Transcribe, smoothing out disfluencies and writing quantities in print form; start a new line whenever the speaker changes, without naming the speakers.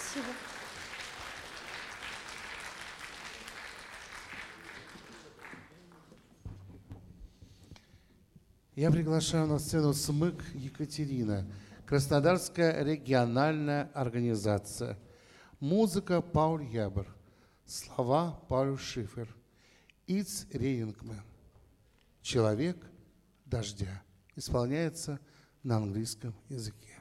Спасибо.
Я приглашаю на сцену СМЫК Екатерина, Краснодарская региональная организация. Музыка Пауль Ябер, слова Пауль Шифер, Иц Рейнгман. «Человек дождя» исполняется на английском языке.